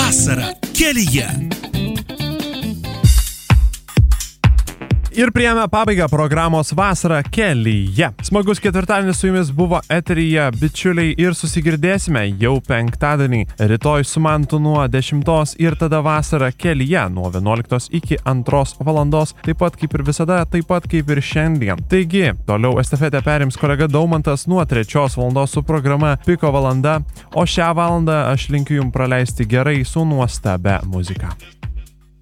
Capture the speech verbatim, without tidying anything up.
Vasara kelyje. Ir priėmė pabaigą programos Vasara kelyje. Smagus ketvirtadienis su jumis buvo eteryje, bičiuliai, ir susigirdėsime jau penktadienį. Rytoj su mantu nuo dešimtos ir tada Vasara kelyje nuo vienuoliktos iki antros valandos. Taip pat kaip ir visada, taip pat kaip ir šiandien. Taigi, toliau estafetę perims kolega Daumantas nuo trečios valandos su programa Piko valanda, o šią valandą aš linkiu jums praleisti gerai su nuostabia muzika.